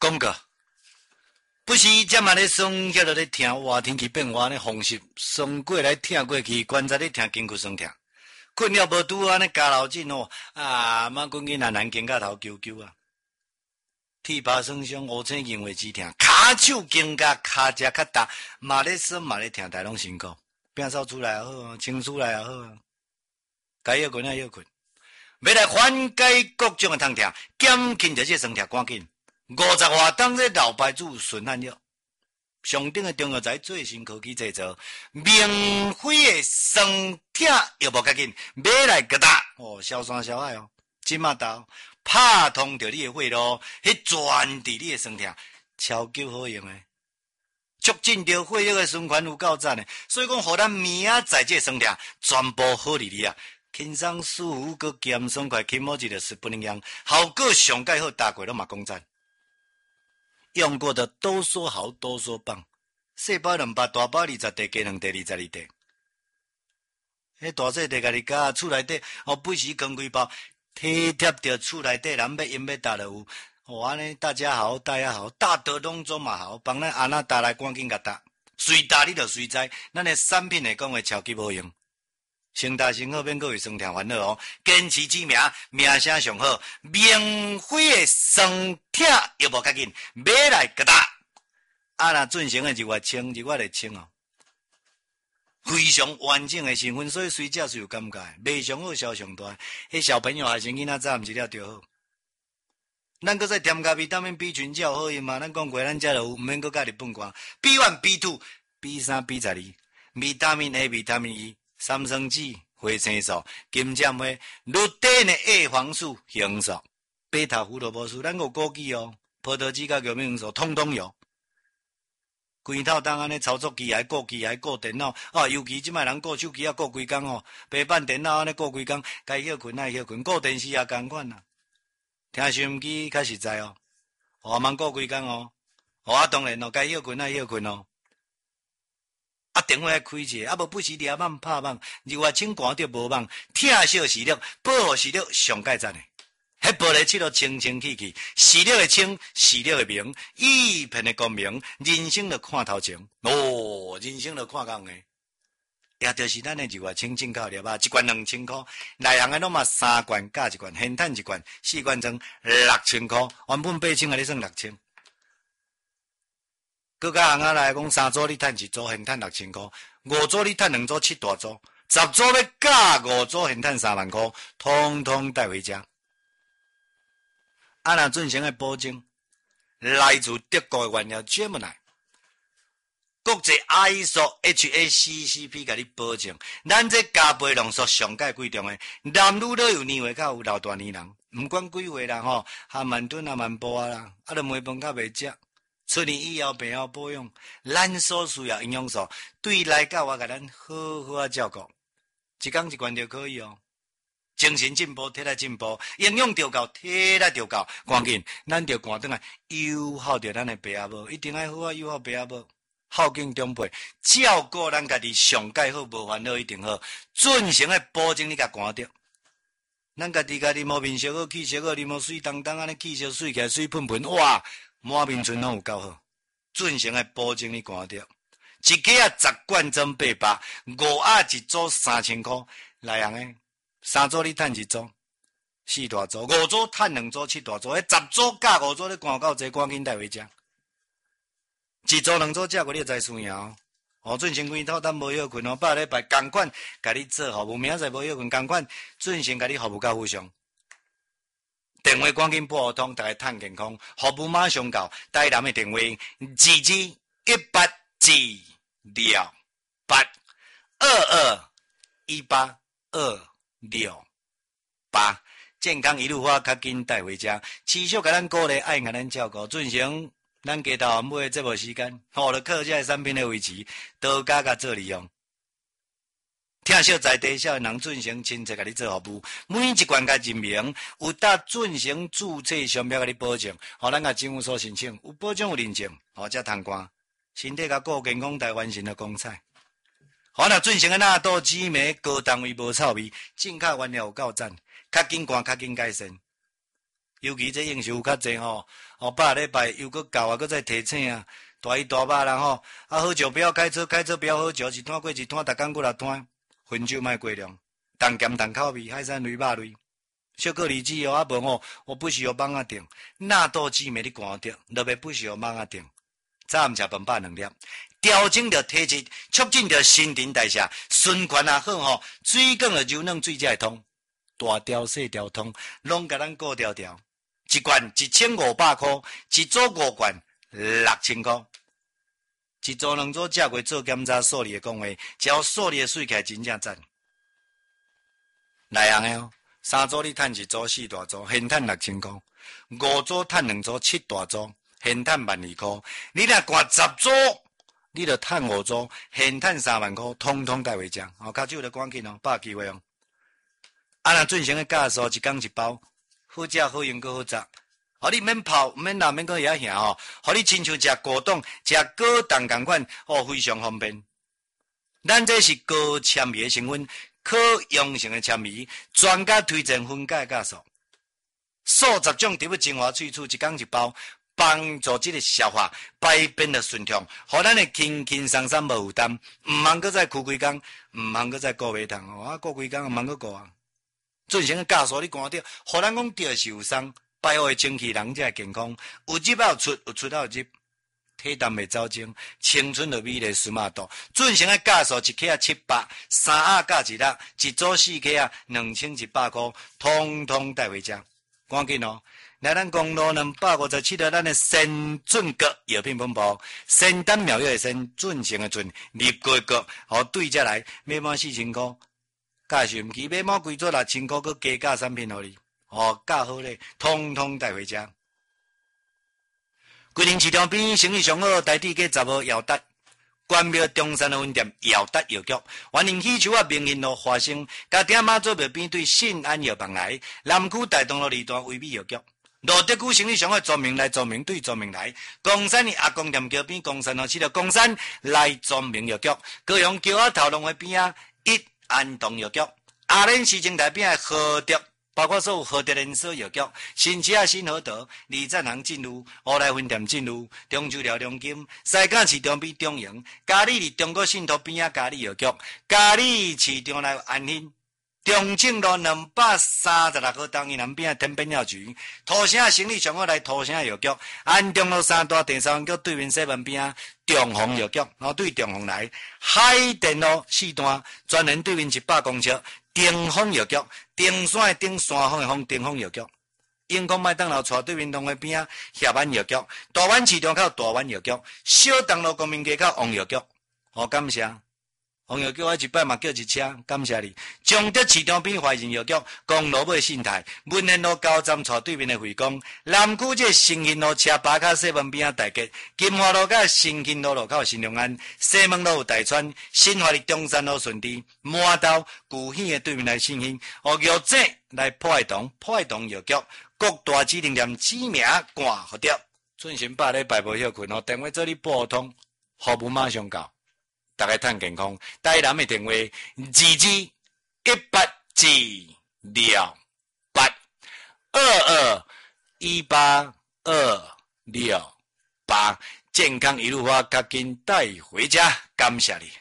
广告。不是这么咧爽，遐落咧听哇天气变化咧风湿，爽过来听过去，观察咧听筋骨酸痛，困了无拄安尼加老紧哦，妈滚去南南肩胛头揪揪啊，铁把酸伤，乌青硬话止痛，骹手肩胛骹只较大，嘛咧酸嘛咧痛，大拢辛苦，病扫出来也好啊，清出来也好啊，该休困啊休困，要来缓解各种的痛痛，减轻着这酸痛赶紧。50外当这老牌子顺汉药，上顶的中药材最新科技制造，免费的酸痛药无要紧，买来个打哦，消酸消海哦，即马到拍通着你的血路，去转治你的酸痛，超级好用的，促进着血液的循环有够赞的，所以讲，互咱明仔载这酸痛全部好哩哩啊！轻松舒服，佮咸爽快，轻摸一个是不能样，效果上盖好，大过拢嘛讲赞。用过的都说好，都说棒。细包2包，大包20袋，加2袋22袋。迄大细袋家己加，厝内底不时扛几包，贴贴着厝内底人要饮要搭就有。安尼大家好，大家好，大得拢总嘛好，帮咱安那搭来赶紧甲搭，随搭你就随知，咱的产品来讲话超级好用。先大先好，免各位酸痛烦恼哦。坚持之名，名声上好，免费的酸痛又无要紧，买来个打。若进行的日月清来清哦，非常完整的成分，所以随食是有感觉的，卖上好，销上大。迄小朋友还是囡仔早毋是了就好。咱搁再添加维他命 B 群较好用嘛？咱讲过，咱遮就有，毋免搁加日本罐。B1、B2、B3、B12，维他命 A、维他命 E。三生子、花青素、金针花、绿地的叶黄素、红素、贝塔胡萝卜素，咱有枸杞哦，葡萄籽甲玉米黄素，通通有。规套当安尼操作机还顾电脑，尤其即摆人顾手机啊，顾规工哦，白板电脑安尼顾规工，该休困爱休困，顾电视也共款啦。听收音机较实在哦，忙顾规工哦，当然哦，该休困爱休困哦。电话开者，无不时抓网拍网，日月清寒着无网，疼惜视力，保护视力上盖赞的。迄玻璃漆都清清气气，视力的清，视力的明，一片的光明，人生就看头前。人生就看讲诶。也就是咱的日月清进口粒啊，一罐2000块，内行的拢嘛3罐加1罐，现赚1罐，4罐装6000块，原本8000啊，你算6000。各家行来讲，3组你赚1组，现赚6000块；5组你赚2组，7大组；10组要加5组，现赚3万块，通通带回家。若进行的保证，来自德国的原料 Gemini， 国际 ISO HACCP 甲你保证，咱这加倍浓缩上界贵重的，男女都有年岁较有老大年人，毋管几岁啦吼，含慢吞啊慢波啊啦，就梅饭较袂食。出年以后病后保养，咱所需要营养素，对来到我甲咱好好照顾，一天1罐就可以哦。精神进步，体力进步，营养调够，体力调够，赶紧，咱就赶转来友好着咱的爸阿母，一定要好友好爸阿母，孝敬长辈，照顾咱家己上界好，无烦恼一定好，准成的保证你甲赶着。咱家己毛面烧好，气色好，面毛水当当安尼，气色水起来水喷喷，哇！满面唇拢有够好，准成的保证你赶着。一家10罐装800，5盒1组3000块，内行的3组你赚1组，4大组，5组赚2组，7大组，10组加5组你赶到这赶紧带回家。1组2组食过你就知输赢哦。准成规套单无休困哦，8礼拜同款，甲你做服务，明仔载无休困，同款准成甲你服务到非常。电话赶紧拨通，大家趁健康，服务马上到。台南的电话187282218，健康一路花，较紧带回家。持续甲咱鼓励，爱甲咱照顾，进行咱家头尾的节目时间，就靠这产品的维持，多加甲做利用。听小在地小人进行亲切甲你做服务，每一罐甲人名有搭进行注册商标甲你保证，咱甲政府所申请有保障有认证，才通关。身体甲顾健康台完成的光彩。若进行纳豆紫莓高单位无臭味，进口原料有够赞，较紧赶较紧改善。 尤其这应酬有较济吼，8个礼拜又搁到啊，搁再提醒啊，大鱼大肉啦吼，喝酒不要开车，开车不要喝酒，一摊过一摊，逐工过6摊，分酒莫过量，重咸重口味，海产类肉类，小个日子哦，无吼，我不需要网仔订，纳豆鸡没你寒着，落尾不需要网仔订，早暗食饭饱2粒，调整着体质，促进着新陈代谢，循环也好吼，水管的柔软水才会通，大条细条通，拢甲咱顾条条。一罐1500块，一组5罐6000块，一组2组食过做检查，数理的讲话，只要数理的水起来真正赞。内行的哦，3组你趁1组4大组，现趁6000块；5组趁2组7大组，现趁12000块。你若灌10组，你就趁5组，现趁3万块，通通带回家。脚手就赶紧哦，把握机会哦。若进行的假数一天1包。好食好用阁好食，你免泡，免拿，免阁遐遐吼，互你亲像食果冻、食果冻共款，非常方便。咱这是高纤维的成分，可溶性的纤维，专家推荐分解假素，数十种植物精华萃取，一天1包，帮助这个消化、排便的顺畅，互咱的轻轻松松无负担，毋通阁再顾规工，毋通阁再顾袂通顾规工毋通阁顾啊。进行假数你看到，互咱讲着是有伤，排好的清气，人才会健康。有入有出，有出有入，体重袂走精，青春的美丽斯马度。进行假数1克啊700，3盒加1粒，一组4克啊2100块，通通带回家。赶紧哦！来咱公路257号，咱的先进国药品本部，仙丹妙药的仙，进行的进，立国国，对才来，买满4000块。假是毋记买满规组6000块，佮加价产品互你，价好咧，通通带回家。规定市场边生意上好，台地街10号姚达，关庙中山的分店姚达药局，欢迎喜球明兴路华生，甲点马祖庙边对信安药房来，南区大东路2段威美药局。罗德区生意上好，专明来专明对专明来，公山的阿公店桥边公山路7号公山来专明药局，高雄桥仔头龙的边啊安东药局，阿莲市政台边的和德，包括所有和德连锁药局，新市新和德、李赞行进入，乌来分店进入，中州寮中金，西港市场边中营，嘉里伫中国信托边啊嘉里药局，嘉里市场内安兴。中正路236号东西南边天边药局，土城生意上好来土城药局，安中路3大第3局对面7边中宏药局，对中宏来，海淀路4段专门对面100公尺，丁峰药局，丁山的丁山峰的峰丁峰药局，永康麦当劳带对面东的边协安药局，大湾市场口大湾药局，小东路公民街口王药局，感谢。黄药局我一摆嘛叫一车，感谢你。中德市场边华人药局，公路尾信泰，文贤路高站带对面的惠光，南区这新兴路车巴卡7边大街，金华路甲新兴路路口新隆安，西门路大川，新华的中山路顺地，麻豆古兴的对面来新兴，药剂来破坏洞药局，各大指定店指名挂好掉，准时8礼拜无休困电话做你拨通，服务马上到。大家趁健康，台南的电话2218282218，健康一路花，赶紧带回家，感谢你。